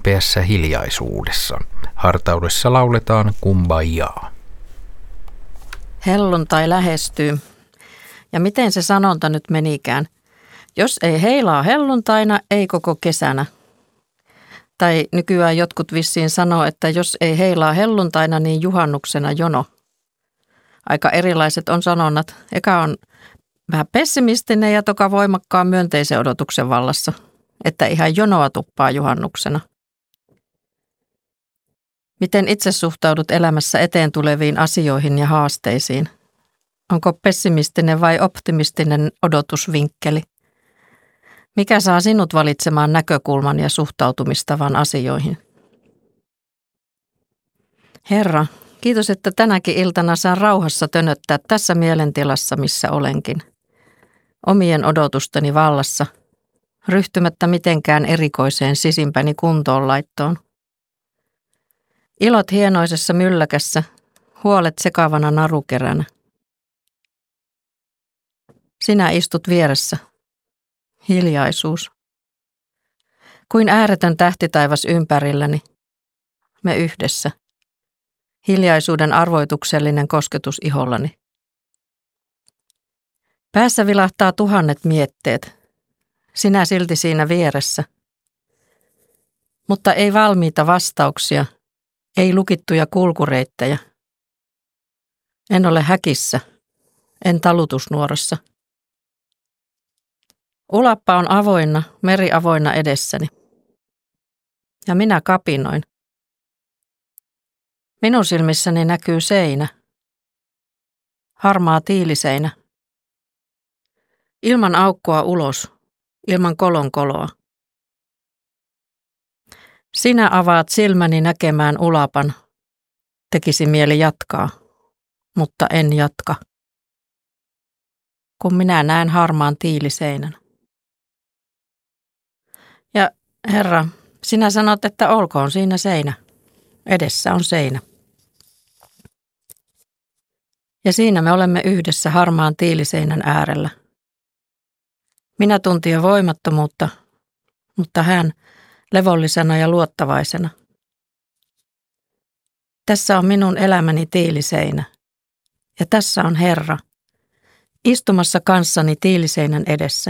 lempeässä hiljaisuudessa. Hartaudessa lauletaan kumbajaa. Helluntai lähestyy. Ja miten se sanonta nyt menikään? Jos ei heilaa helluntaina, ei koko kesänä. Tai nykyään jotkut vissiin sanoo, että jos ei heilaa helluntaina, niin juhannuksena jono. Aika erilaiset on sanonnat. Eka on vähän pessimistinen ja toka voimakkaan myönteisen odotuksen vallassa, että ihan jonoa tuppaa juhannuksena. Miten itse suhtaudut elämässä eteen tuleviin asioihin ja haasteisiin? Onko pessimistinen vai optimistinen odotusvinkkeli? Mikä saa sinut valitsemaan näkökulman ja suhtautumistavan asioihin? Herra, kiitos, että tänäkin iltana saan rauhassa tönöttää tässä mielentilassa, missä olenkin. Omien odotusteni vallassa, ryhtymättä mitenkään erikoiseen sisimpäni kuntoonlaittoon. Ilot hienoisessa mylläkässä, huolet sekavana narukeränä. Sinä istut vieressä. Hiljaisuus. Kuin ääretön tähtitaivas ympärilläni. Me yhdessä. Hiljaisuuden arvoituksellinen kosketus ihollani. Päässä vilahtaa tuhannet mietteet. Sinä silti siinä vieressä. Mutta ei valmiita vastauksia, ei lukittuja kulkureittejä. En ole häkissä, en talutusnuorassa. Ulappa on avoinna, meri avoinna edessäni. Ja minä kapinoin. Minun silmissäni näkyy seinä. Harmaa tiiliseinä. Ilman aukkoa ulos, ilman kolonkoloa. Sinä avaat silmäni näkemään ulapan. Tekisi mieli jatkaa, mutta en jatka. Kun minä näen harmaan tiiliseinän. Ja Herra, sinä sanot, että olkoon siinä seinä. Edessä on seinä. Ja siinä me olemme yhdessä harmaan tiiliseinän äärellä. Minä tuntin jo voimattomuutta, mutta hän levollisena ja luottavaisena. Tässä on minun elämäni tiiliseinä. Ja tässä on Herra, istumassa kanssani tiiliseinän edessä.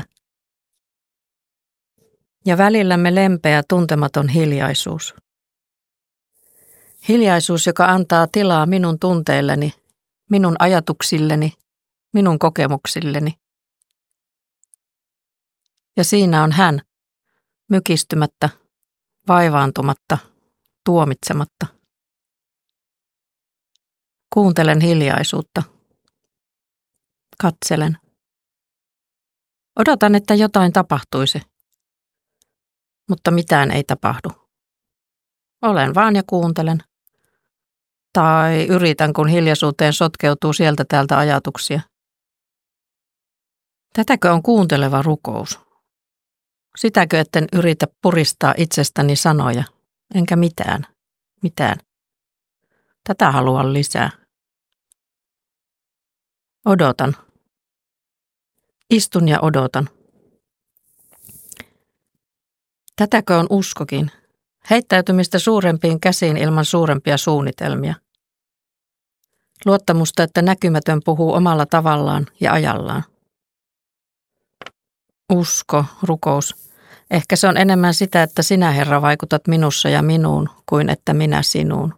Ja välillämme lempeä tuntematon hiljaisuus. Hiljaisuus, joka antaa tilaa minun tunteilleni, minun ajatuksilleni, minun kokemuksilleni. Ja siinä on hän, mykistymättä, vaivaantumatta, tuomitsematta. Kuuntelen hiljaisuutta. Katselen. Odotan, että jotain tapahtuisi. Mutta mitään ei tapahdu. Olen vaan ja kuuntelen. Tai yritän, kun hiljaisuuteen sotkeutuu sieltä täältä ajatuksia. Tätäkö on kuunteleva rukous? Sitäkö, etten yritä puristaa itsestäni sanoja, enkä mitään. Tätä haluan lisää. Odotan. Istun ja odotan. Tätäkö on uskokin? Heittäytymistä suurempiin käsiin ilman suurempia suunnitelmia. Luottamusta, että näkymätön puhuu omalla tavallaan ja ajallaan. Usko, rukous. Ehkä se on enemmän sitä, että sinä, Herra, vaikutat minussa ja minuun, kuin että minä sinuun.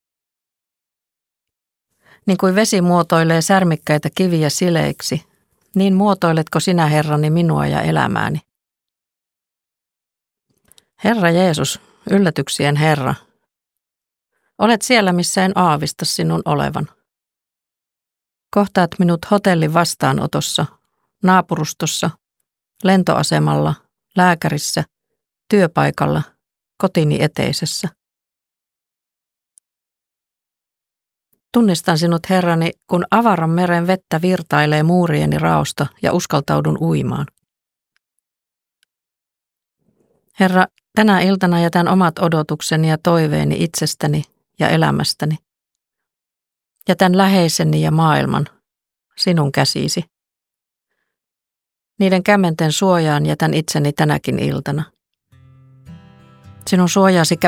Niin kuin vesi muotoilee särmikkäitä kiviä sileiksi, niin muotoiletko sinä, Herrani, minua ja elämääni. Herra Jeesus, yllätyksien Herra, olet siellä, missä en aavista sinun olevan. Kohtaat minut hotellin vastaanotossa, naapurustossa, lentoasemalla, lääkärissä, työpaikalla, kotini eteisessä. Tunnistan sinut, Herrani, kun avaran meren vettä virtailee muurieni raosta ja uskaltaudun uimaan. Herra, tänä iltana jätän omat odotukseni ja toiveeni itsestäni ja elämästäni. Jätän läheiseni ja maailman, sinun käsisi. Niiden kämmenten suojaan jätän itseni tänäkin iltana. Sinun suojaasi